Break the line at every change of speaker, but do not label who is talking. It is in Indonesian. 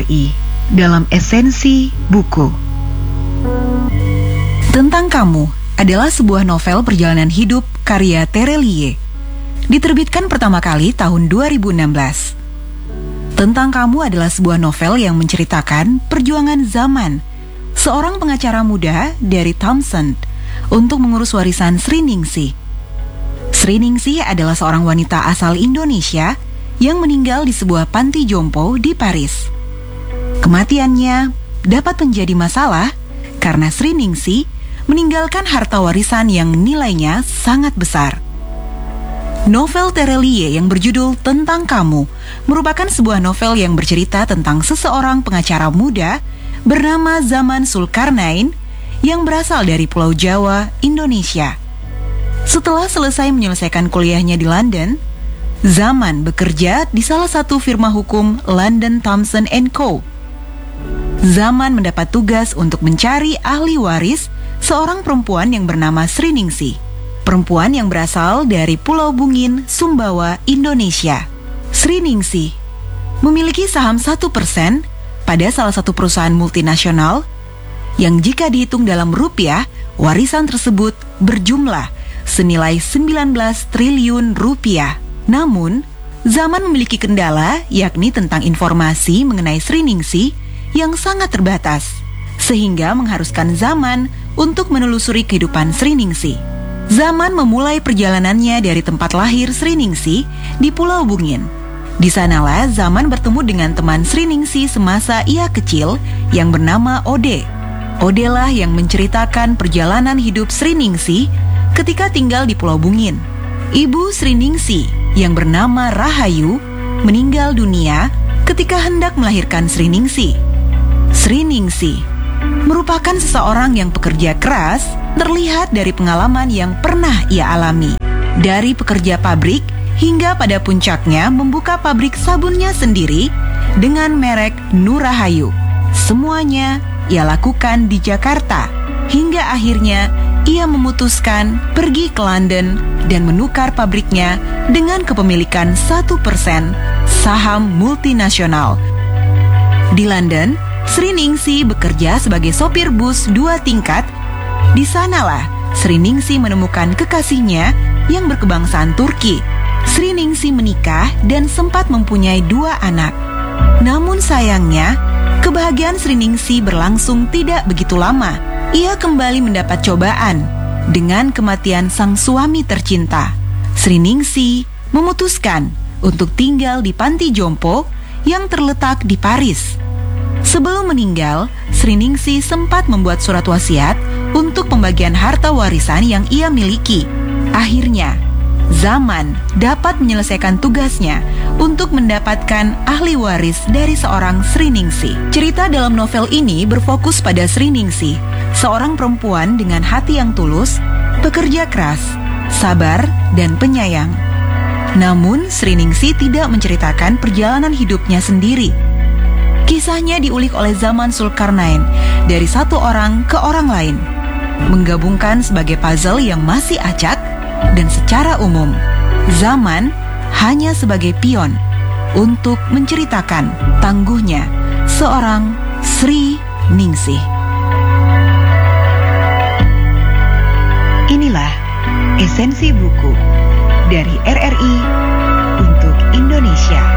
RRI dalam Esensi Buku. Tentang Kamu adalah sebuah novel perjalanan hidup karya Terelie. Diterbitkan pertama kali tahun 2016. Tentang Kamu adalah sebuah novel yang menceritakan perjuangan Zaman, seorang pengacara muda dari Thompson, untuk mengurus warisan Sri Ningsih. Sri Ningsih adalah seorang wanita asal Indonesia yang meninggal di sebuah panti jompo di Paris. Kematiannya dapat menjadi masalah karena Sri Ningsih meninggalkan harta warisan yang nilainya sangat besar. Novel Terelie yang berjudul Tentang Kamu merupakan sebuah novel yang bercerita tentang seseorang pengacara muda bernama Zaman Zulkarnain yang berasal dari Pulau Jawa, Indonesia. Setelah selesai menyelesaikan kuliahnya di London, Zaman bekerja di salah satu firma hukum London Thompson & Co. Zaman mendapat tugas untuk mencari ahli waris seorang perempuan yang bernama Sri Ningsih, perempuan yang berasal dari Pulau Bungin, Sumbawa, Indonesia. Sri Ningsih memiliki saham 1% pada salah satu perusahaan multinasional yang jika dihitung dalam rupiah, warisan tersebut berjumlah senilai 19 triliun rupiah. Namun, Zaman memiliki kendala, yakni tentang informasi mengenai Sri Ningsih yang sangat terbatas, sehingga mengharuskan Zaman untuk menelusuri kehidupan Sri Ningsih. Zaman memulai perjalanannya dari tempat lahir Sri Ningsih di Pulau Bungin. Di sanalah Zaman bertemu dengan teman Sri Ningsih semasa ia kecil yang bernama Ode. Ode lah yang menceritakan perjalanan hidup Sri Ningsih ketika tinggal di Pulau Bungin. Ibu Sri Ningsih yang bernama Rahayu meninggal dunia ketika hendak melahirkan Sri Ningsih. Sri Ningsih merupakan seseorang yang pekerja keras, terlihat dari pengalaman yang pernah ia alami. Dari pekerja pabrik hingga pada puncaknya membuka pabrik sabunnya sendiri dengan merek Nurahayu. Semuanya ia lakukan di Jakarta, hingga akhirnya ia memutuskan pergi ke London dan menukar pabriknya dengan kepemilikan 1% saham multinasional. Di London, Sri Ningsih bekerja sebagai sopir bus 2 tingkat. Di sanalah Sri Ningsih menemukan kekasihnya yang berkebangsaan Turki. Sri Ningsih menikah dan sempat mempunyai 2 anak. Namun sayangnya, kebahagiaan Sri Ningsih berlangsung tidak begitu lama. Ia kembali mendapat cobaan dengan kematian sang suami tercinta. Sri Ningsih memutuskan untuk tinggal di panti jompo yang terletak di Paris. Sebelum meninggal, Sri Ningsih sempat membuat surat wasiat untuk pembagian harta warisan yang ia miliki. Akhirnya, Zaman dapat menyelesaikan tugasnya untuk mendapatkan ahli waris dari seorang Sri Ningsih. Cerita dalam novel ini berfokus pada Sri Ningsih, seorang perempuan dengan hati yang tulus, pekerja keras, sabar, dan penyayang. Namun, Sri Ningsih tidak menceritakan perjalanan hidupnya sendiri. Kisahnya diulik oleh Zaman Zulkarnain dari satu orang ke orang lain, menggabungkan sebagai puzzle yang masih acak, dan secara umum, Zaman hanya sebagai pion untuk menceritakan tangguhnya seorang Sri Ningsih. Inilah Esensi Buku dari RRI untuk Indonesia.